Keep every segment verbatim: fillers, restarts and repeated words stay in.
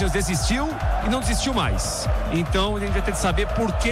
Corinthians desistiu e não desistiu mais. Então a gente vai ter que saber por que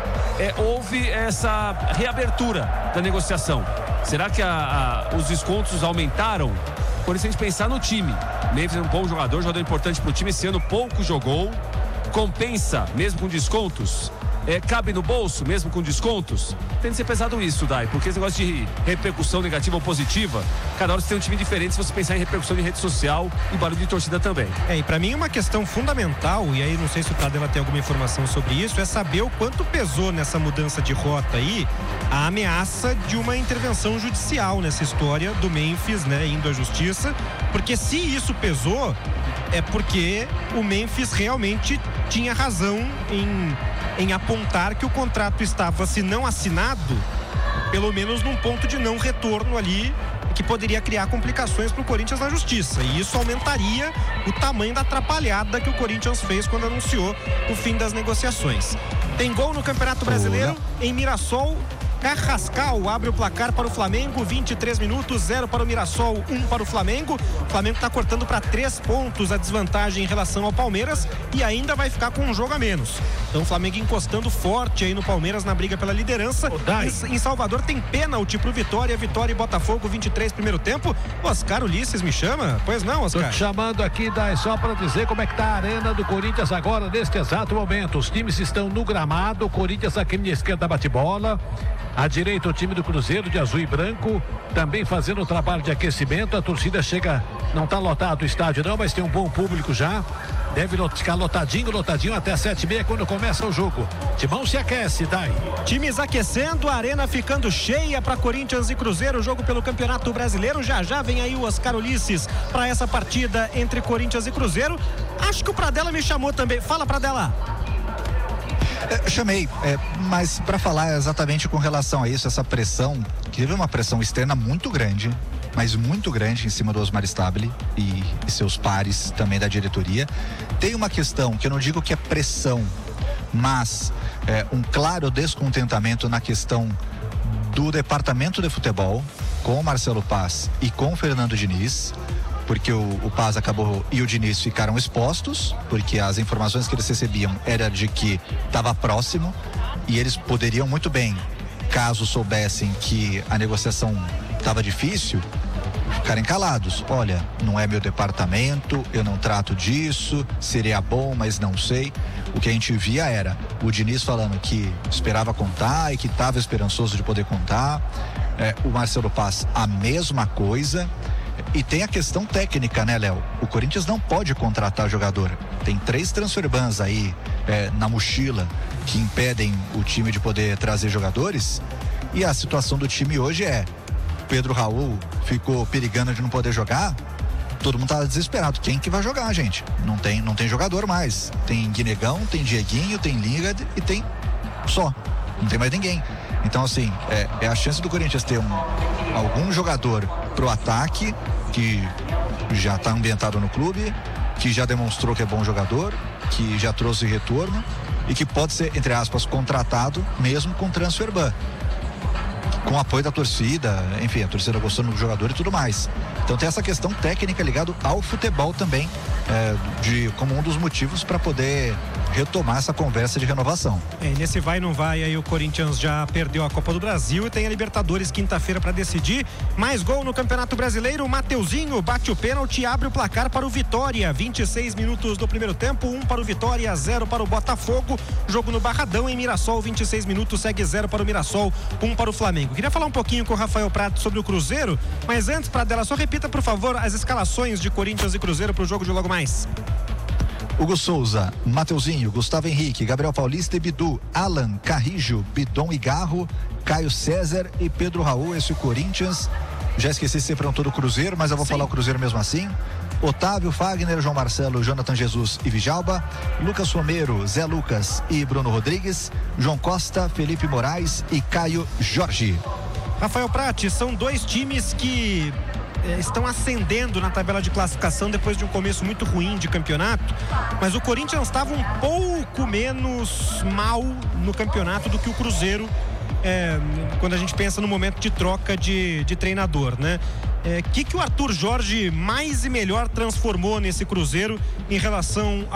é, houve essa reabertura da negociação. Será que a, a, os descontos aumentaram? Por isso a gente pensar no time. Memphis é um bom jogador, jogador importante para o time. Esse ano pouco jogou. Compensa, mesmo com descontos? É, cabe no bolso, mesmo com descontos? Tem que ser pesado isso, Dai, porque esse negócio de repercussão negativa ou positiva, cada hora você tem um time diferente se você pensar em repercussão de rede social e barulho de torcida também. É, e pra mim uma questão fundamental, e aí não sei se o Pradella tem alguma informação sobre isso, é saber o quanto pesou nessa mudança de rota aí a ameaça de uma intervenção judicial nessa história do Memphis, né, indo à justiça, porque se isso pesou, é porque o Memphis realmente tinha razão em, em apontar que o contrato estava, se não assinado, pelo menos num ponto de não retorno ali, que poderia criar complicações para o Corinthians na justiça, e isso aumentaria o tamanho da atrapalhada que o Corinthians fez quando anunciou o fim das negociações. Tem gol no Campeonato Brasileiro em Mirassol. Carrascal abre o placar para o Flamengo, vinte e três minutos, zero para o Mirassol, um para o Flamengo. O Flamengo está cortando para três pontos a desvantagem em relação ao Palmeiras e ainda vai ficar com um jogo a menos. Então o Flamengo encostando forte aí no Palmeiras na briga pela liderança. Em, em Salvador tem pênalti pro Vitória, Vitória e Botafogo, vinte e três primeiro tempo. Oscar Ulisses me chama? Pois não, Oscar? Tô te chamando aqui, Dai, só para dizer como é que tá a arena do Corinthians agora, neste exato momento. Os times estão no gramado, o Corinthians aqui na esquerda bate bola. À direita o time do Cruzeiro de azul e branco, também fazendo o trabalho de aquecimento. A torcida chega, não está lotado o estádio não, mas tem um bom público já. Deve ficar lotadinho, lotadinho até sete e meia quando começa o jogo. Timão se aquece, Dai. Times aquecendo, a arena ficando cheia para Corinthians e Cruzeiro, jogo pelo Campeonato Brasileiro. Já já vem aí o Oscar Ulisses para essa partida entre Corinthians e Cruzeiro. Acho que o Pradella me chamou também. Fala, Pradella. É, chamei, é, mas para falar exatamente com relação a isso, essa pressão, que teve uma pressão externa muito grande, mas muito grande em cima do Osmar Stabile e, e seus pares também da diretoria. Tem uma questão que eu não digo que é pressão, mas é, um claro descontentamento na questão do departamento de futebol com o Marcelo Paz e com o Fernando Diniz, porque o, o Paz acabou e o Diniz ficaram expostos, porque as informações que eles recebiam era de que estava próximo e eles poderiam muito bem, caso soubessem que a negociação estava difícil, ficarem calados. Olha, não é meu departamento, eu não trato disso, seria bom, mas não sei. O que a gente via era o Diniz falando que esperava contar e que estava esperançoso de poder contar, é, o Marcelo Paz a mesma coisa. E tem a questão técnica, né, Léo? O Corinthians não pode contratar jogador. Tem três transfer bans aí é, na mochila que impedem o time de poder trazer jogadores. E a situação do time hoje é: Pedro Raul ficou perigando de não poder jogar. Todo mundo tá desesperado. Quem que vai jogar, gente? Não tem, não tem jogador mais. Tem Guinegão, tem Dieguinho, tem Lingard e tem só. Não tem mais ninguém. Então, assim, é, é a chance do Corinthians ter um, algum jogador pro ataque que já está ambientado no clube, que já demonstrou que é bom jogador, que já trouxe retorno e que pode ser, entre aspas, contratado mesmo com transfer ban, com apoio da torcida, enfim, a torcida gostando do jogador e tudo mais. Então tem essa questão técnica ligada ao futebol também, é, de, como um dos motivos para poder retomar essa conversa de renovação. É, nesse vai não vai aí o Corinthians já perdeu a Copa do Brasil e tem a Libertadores quinta-feira para decidir. Mais gol no Campeonato Brasileiro, o Mateuzinho bate o pênalti e abre o placar para o Vitória. vinte e seis minutos do primeiro tempo, um para o Vitória, zero para o Botafogo. Jogo no Barradão em Mirassol, vinte e seis minutos, segue zero para o Mirassol, um para o Flamengo. Queria falar um pouquinho com o Rafael Prato sobre o Cruzeiro, mas antes, Pradella, só repita por favor as escalações de Corinthians e Cruzeiro para o jogo de logo mais. Hugo Souza, Mateuzinho, Gustavo Henrique, Gabriel Paulista e Bidu, Alan, Carrijo, Bidon e Garro, Caio César e Pedro Raul. Esse Corinthians. Já esqueci se foram todo o Cruzeiro, mas eu vou Sim. falar o Cruzeiro mesmo assim. Otávio, Fagner, João Marcelo, Jonathan Jesus e Vijalba, Lucas Romero, Zé Lucas e Bruno Rodrigues, João Costa, Felipe Moraes e Caio Jorge. Rafael Prati, são dois times que eh, estão ascendendo na tabela de classificação depois de um começo muito ruim de campeonato, mas o Corinthians estava um pouco menos mal no campeonato do que o Cruzeiro, é, quando a gente pensa no momento de troca de, de treinador, né? O é, que, que o Arthur Jorge mais e melhor transformou nesse Cruzeiro em relação